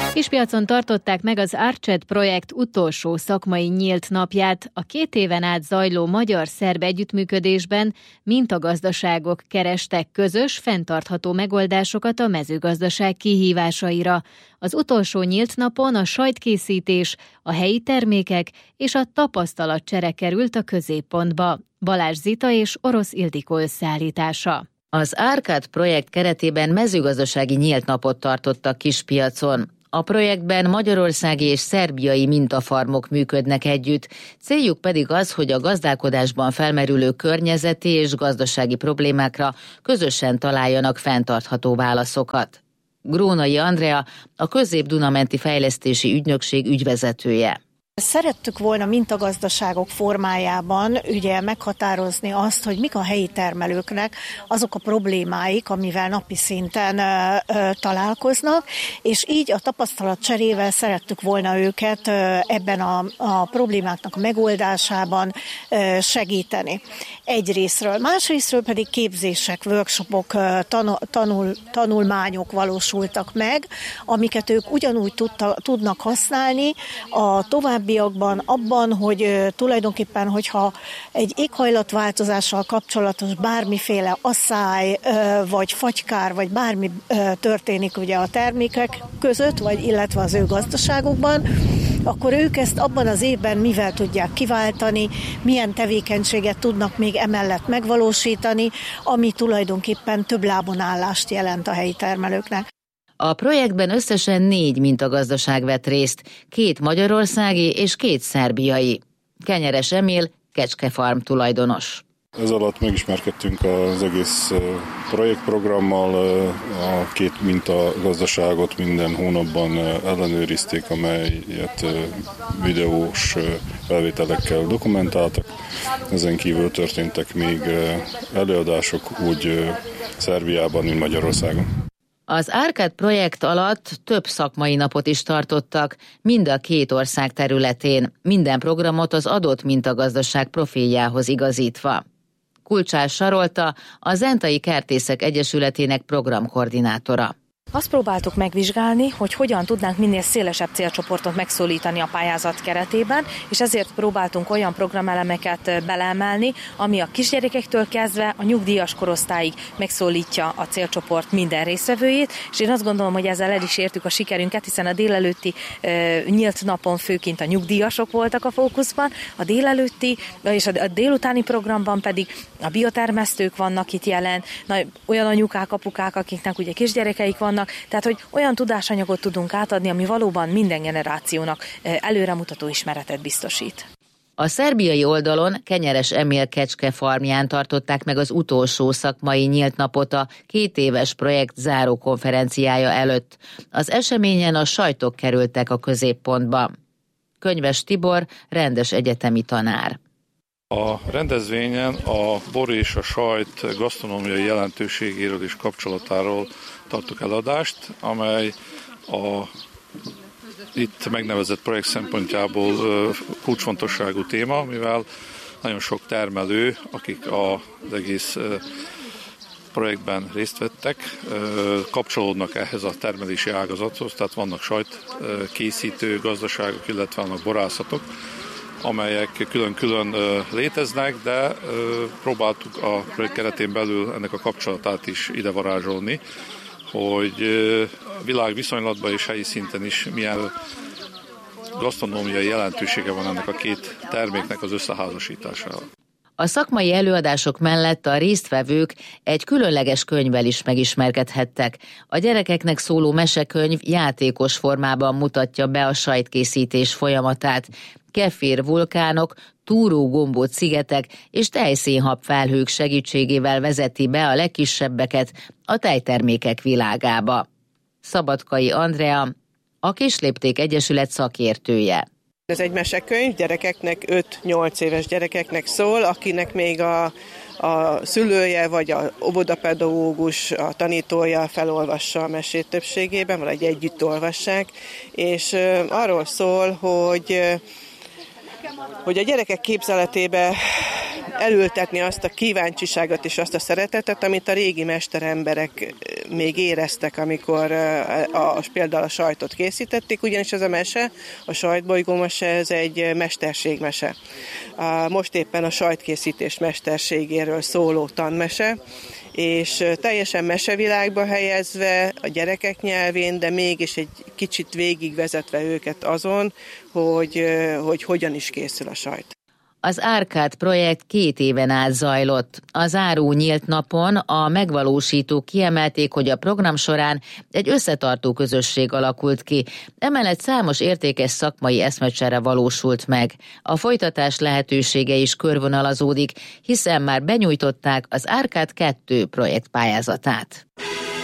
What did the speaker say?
Kispiacon tartották meg az ARCHED projekt utolsó szakmai nyílt napját. A 2 éven át zajló magyar-szerb együttműködésben mintagazdaságok kerestek közös, fenntartható megoldásokat a mezőgazdaság kihívásaira. Az utolsó nyílt napon a sajtkészítés, a helyi termékek és a tapasztalatcsere került a középpontba. Balázs Zita és Orosz Ildikó összeállítása. Az ARCHED projekt keretében mezőgazdasági nyílt napot tartottak Kispiacon. A projektben magyarországi és szerbiai mintafarmok működnek együtt, céljuk pedig az, hogy a gazdálkodásban felmerülő környezeti és gazdasági problémákra közösen találjanak fenntartható válaszokat. Grónai Andrea, a Közép-Duna-menti Fejlesztési Ügynökség ügyvezetője. Szerettük volna mintagazdaságok formájában ugye meghatározni azt, hogy mik a helyi termelőknek azok a problémáik, amivel napi szinten találkoznak, és így a tapasztalatcserével szerettük volna őket ebben a problémáknak a megoldásában segíteni. Egyrészről. Másrészről pedig képzések, workshopok, tanulmányok valósultak meg, amiket ők ugyanúgy tudnak használni a továbbiakban abban, hogy tulajdonképpen, hogyha egy éghajlatváltozással kapcsolatos bármiféle asszály, vagy fagykár, vagy bármi történik ugye a termékek között, vagy illetve az ő gazdaságokban, akkor ők ezt abban az évben mivel tudják kiváltani, milyen tevékenységet tudnak még emellett megvalósítani, ami tulajdonképpen több lábon állást jelent a helyi termelőknek. A projektben összesen 4 mintagazdaság vett részt, 2 magyarországi és 2 szerbiai. Kenyeres Emil, kecskefarm tulajdonos. Ez alatt megismerkedtünk az egész projektprogrammal, a 2 mintagazdaságot minden hónapban ellenőrizték, amelyet videós felvételekkel dokumentáltak. Ezen kívül történtek még előadások úgy Szerbiában, mint Magyarországon. Az ARCHED projekt alatt több szakmai napot is tartottak, mind a 2 ország területén, minden programot az adott mintagazdaság profiljához igazítva. Kulcsás Sarolta, a Zentai Kertészek Egyesületének programkoordinátora. Azt próbáltuk megvizsgálni, hogy hogyan tudnánk minél szélesebb célcsoportot megszólítani a pályázat keretében, és ezért próbáltunk olyan programelemeket beleemelni, ami a kisgyerekektől kezdve a nyugdíjas korosztályig megszólítja a célcsoport minden résztvevőjét, és én azt gondolom, hogy ezzel el is értük a sikerünket, hiszen a délelőtti nyílt napon főként a nyugdíjasok voltak a fókuszban, a délelőtti és a délutáni programban pedig a biotermesztők vannak itt jelen, olyan anyukák, apukák, akiknek ugye kisgyerekeik vannak, tehát, hogy olyan tudásanyagot tudunk átadni, ami valóban minden generációnak előremutató ismeretet biztosít. A szerbiai oldalon Kenyeres Emil kecskefarmján tartották meg az utolsó szakmai nyílt napot a 2 éves projekt záró konferenciája előtt. Az eseményen a sajtok kerültek a középpontba. Könyves Tibor, rendes egyetemi tanár. A rendezvényen a bor és a sajt gasztronómiai jelentőségéről és kapcsolatáról tartok eladást, amely a itt megnevezett projekt szempontjából kulcsfontosságú téma, mivel nagyon sok termelő, akik az egész projektben részt vettek, kapcsolódnak ehhez a termelési ágazathoz, tehát vannak sajtkészítő gazdaságok, illetve vannak borászatok, amelyek külön-külön léteznek, de próbáltuk a projekt keretén belül ennek a kapcsolatát is ide varázsolni, hogy világviszonylatban és helyi szinten is milyen gasztronómiai jelentősége van ennek a 2 terméknek az összeházasításával. A szakmai előadások mellett a résztvevők egy különleges könyvvel is megismerkedhettek. A gyerekeknek szóló mesekönyv játékos formában mutatja be a sajtkészítés folyamatát. Kefir vulkánok, túrógombóc szigetek és tejszénhab felhők segítségével vezeti be a legkisebbeket a tejtermékek világába. Szabadkai Andrea, a Kislépték Egyesület szakértője. Ez egy mesekönyv, gyerekeknek, 5-8 éves gyerekeknek szól, akinek még a szülője vagy a óvodapedagógus, a tanítója felolvassa a mesét többségében, vagy együtt olvassák, és arról szól, hogy a gyerekek képzeletébe elültetni azt a kíváncsiságot és azt a szeretetet, amit a régi mesteremberek még éreztek, amikor például a sajtot készítették, ugyanis ez a mese, a sajtbolygó mese, ez egy mesterségmese. Most éppen a sajtkészítés mesterségéről szóló tanmese, és teljesen mesevilágba helyezve a gyerekek nyelvén, de mégis egy kicsit végigvezetve őket azon, hogy hogyan is készül a sajt. Az Árkád projekt 2 éven át zajlott. A záró nyílt napon a megvalósítók kiemelték, hogy a program során egy összetartó közösség alakult ki. Emellett számos értékes szakmai eszmecsere valósult meg. A folytatás lehetősége is körvonalazódik, hiszen már benyújtották az Árkád 2 projekt pályázatát.